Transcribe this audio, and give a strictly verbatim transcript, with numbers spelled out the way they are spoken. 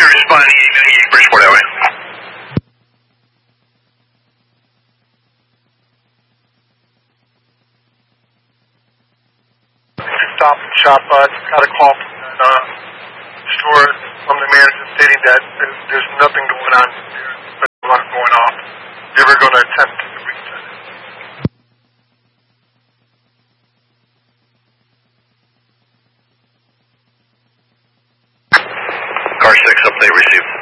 Roger, responding eight ninety-eight, Bridgeport Highway. Stop and shop. Uh, just got a call from that uh, store from the manager stating that there's, there's nothing going on. There's a lot going off. They were going to attempt to reach it. Car six, update received.